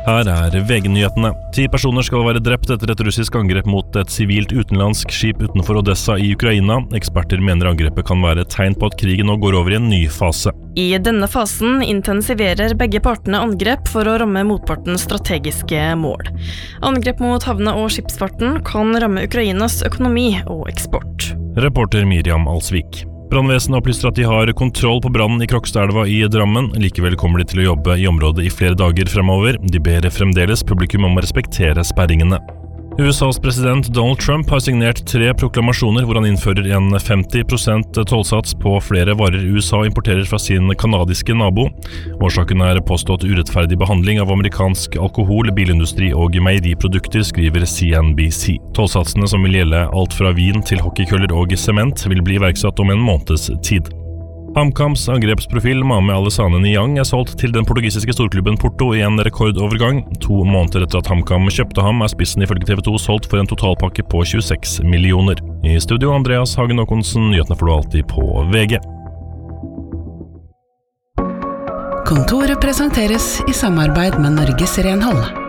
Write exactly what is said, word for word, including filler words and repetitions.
Her er V G-nyhetene. Ti personer skal være drept etter et russisk angrep mot et sivilt utenlandsk skip utenfor Odessa i Ukraina. Eksperter mener angrepet kan være et tegn på at krigen nå går over i en ny fase. I denne fasen intensiverer begge partene angrep for å ramme motpartens strategiske mål. Angrep mot havne- og skipsfarten kan ramme Ukrainas økonomi og eksport. Reporter Miriam Alsvik. Brannvesenet opplyser at de har kontroll på brannen i Krokstadelva i Drammen. Likevel kommer de til å jobbe i området i flere dager fremover. De ber fremdeles publikum om å respektere sperringene. U S A's president Donald Trump har signert tre proklamasjoner hvor han innfører en femti prosent tollsats på flere varer U S A importerer fra sin kanadiske nabo. Årsaken er påstått urettferdig behandling av amerikansk alkohol, bilindustri og meieriprodukter, skriver C N B C. Tollsatsene, som vil gjelde alt fra vin til hockeykøller og sement, vil bli iverksatt om en måneds tid. HamKams angrepsprofil Mame Alesane Niang er solgt til den portugisiske storklubben Porto i en rekordovergang. To måneder etter at HamKam kjøpte ham, er spissen ifølge T V to solgt for en totalpakke på tjueseks millioner. I studio Andreas Hagen Håkonsen, nyhetene får du alltid på V G. Kontoret presenteres i samarbeid med Norges Renhold.